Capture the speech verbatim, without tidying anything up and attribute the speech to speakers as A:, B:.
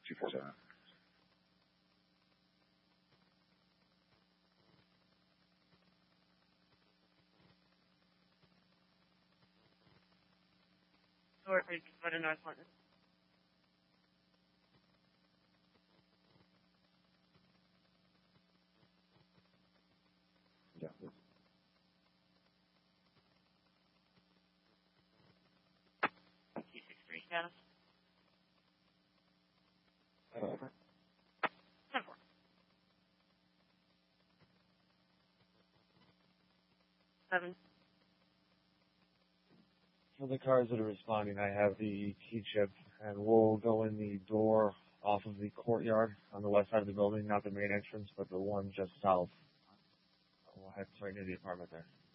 A: two four seven.
B: Door, please, go to North London.
A: Yeah, please.
B: two six three status.
A: Over.
B: ten four. Seven.
C: For the cars that are responding, I have the key chip, and we'll go in the door off of the courtyard on the west side of the building, not the main entrance, but the one just south. We'll head right near the apartment there.